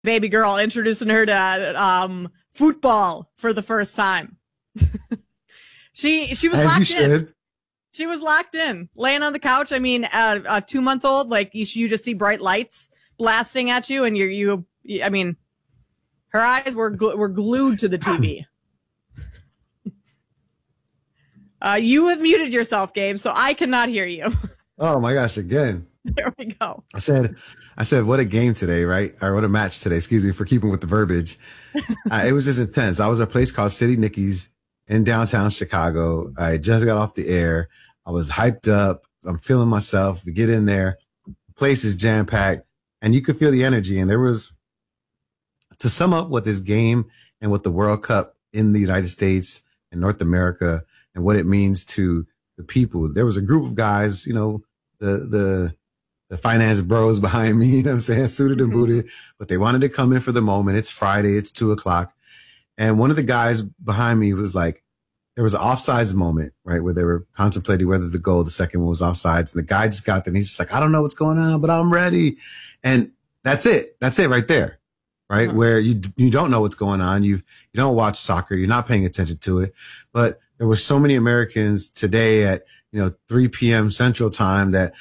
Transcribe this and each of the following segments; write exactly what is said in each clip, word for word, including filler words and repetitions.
baby girl, introducing her to um, football for the first time. she she was As you locked in. should. She was locked in, laying on the couch. I mean, uh, a two month old, like you, you just see bright lights blasting at you, and you're you. I mean, her eyes were gl- were glued to the T V. uh, you have muted yourself, Gabe, so I cannot hear you. Oh my gosh! Again. There we go. I said, I said, what a game today, right? Or what a match today. Excuse me for keeping with the verbiage. uh, it was just intense. I was at a place called City Nicky's in downtown Chicago. I just got off the air. I was hyped up. I'm feeling myself. We get in there. The place is jam packed, and you could feel the energy. And there was, to sum up what this game and what the World Cup in the United States and North America and what it means to the people. There was a group of guys, you know, the the the finance bros behind me, you know what I'm saying, suited and booted, but they wanted to come in for the moment. It's Friday, it's two o'clock. And one of the guys behind me was like, there was an offsides moment, right, where they were contemplating whether the goal, the second one was offsides. And the guy just got there and he's just like, I don't know what's going on, but I'm ready. And that's it. That's it right there, right? Uh-huh. Where you you don't know what's going on. You, you don't watch soccer. You're not paying attention to it. But there were so many Americans today at, you know, three p.m. Central Time that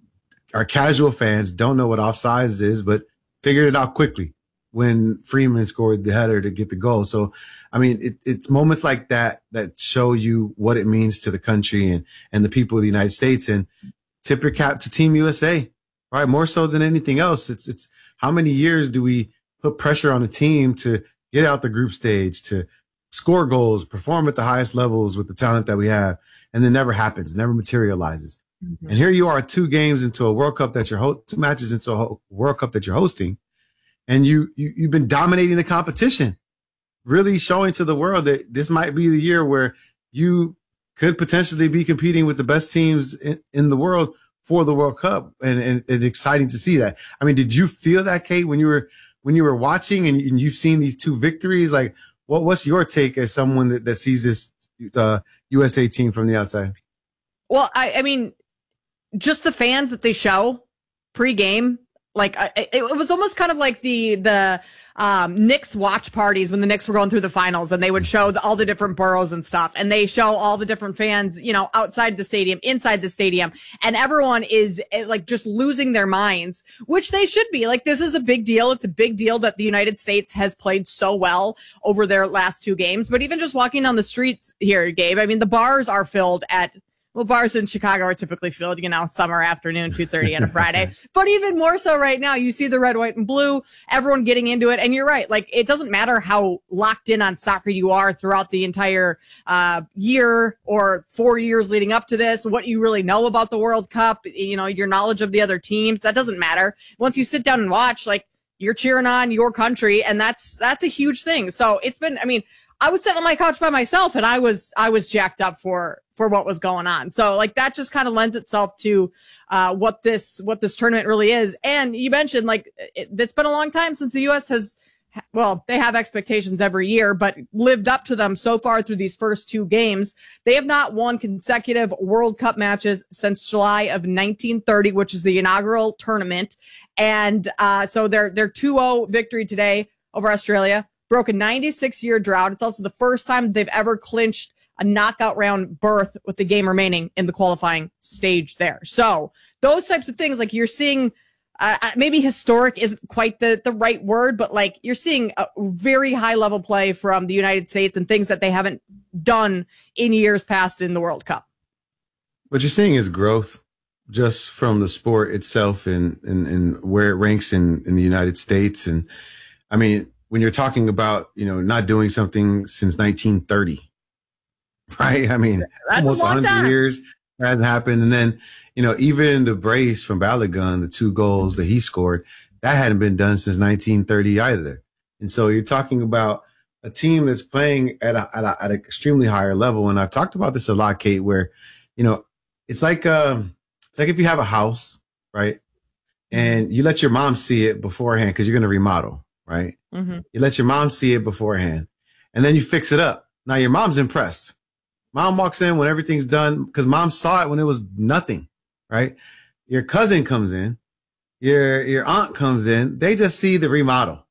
our casual fans don't know what offsides is, but figured it out quickly when Freeman scored the header to get the goal. So, I mean, it, it's moments like that that show you what it means to the country and, and the people of the United States. And tip your cap to Team U S A, right? More so than anything else. It's, it's how many years do we put pressure on a team to get out the group stage, to score goals, perform at the highest levels with the talent that we have, and then never happens, never materializes. Mm-hmm. And here you are, two games into a World Cup that you're ho- two matches into a ho- World Cup that you're hosting, and you, you you've been dominating the competition, really showing to the world that this might be the year where you could potentially be competing with the best teams in, in the world for the World Cup, and, and and exciting to see that. I mean, did you feel that, Kate, when you were when you were watching and, and you've seen these two victories? Like, what what's your take as someone that, that sees this uh, U S A team from the outside? Well, I, I mean. Just the fans that they show pre-game, like it, it was almost kind of like the the um, Knicks watch parties when the Knicks were going through the finals, and they would show the, all the different boroughs and stuff, and they show all the different fans, you know, outside the stadium, inside the stadium, and everyone is like just losing their minds, which they should be. Like, this is a big deal. It's a big deal that the United States has played so well over their last two games. But even just walking down the streets here, Gabe, I mean, the bars are filled at. Well, bars in Chicago are typically filled, you know, summer afternoon, two thirty on a Friday. But even more so right now, you see the red, white, and blue, everyone getting into it. And you're right. Like, it doesn't matter how locked in on soccer you are throughout the entire uh year or four years leading up to this, what you really know about the World Cup, you know, your knowledge of the other teams. That doesn't matter. Once you sit down and watch, like, you're cheering on your country, and that's that's a huge thing. So it's been, I mean, I was sitting on my couch by myself, and I was I was jacked up for for what was going on. So, like, that just kind of lends itself to uh what this what this tournament really is. And you mentioned, like, it, it's been a long time since the U S has, well, they have expectations every year, but lived up to them so far through these first two games. They have not won consecutive World Cup matches since July of nineteen thirty, which is the inaugural tournament. And uh so their their two oh victory today over Australia broke a ninety-six year drought. It's also the first time they've ever clinched a knockout round berth with the game remaining in the qualifying stage there. So those types of things, like, you're seeing, uh, maybe historic isn't quite the, the right word, but, like, you're seeing a very high level play from the United States and things that they haven't done in years past in the World Cup. What you're seeing is growth just from the sport itself and, and, and where it ranks in, in the United States. And I mean, when you're talking about, you know, not doing something since nineteen thirty, right? I mean, That's almost one hundred time. years that hasn't happened. And then, you know, even the brace from Balogun, the two goals that he scored, that hadn't been done since nineteen thirty either. And so you're talking about a team that's playing at a, at, a, at an extremely higher level. And I've talked about this a lot, Kate, where, you know, it's like, um, it's like if you have a house, right? And you let your mom see it beforehand because you're going to remodel, right? Mm-hmm. You let your mom see it beforehand, and then you fix it up. Now your mom's impressed. Mom walks in when everything's done because mom saw it when it was nothing, right? Your cousin comes in, your your aunt comes in. They just see the remodel,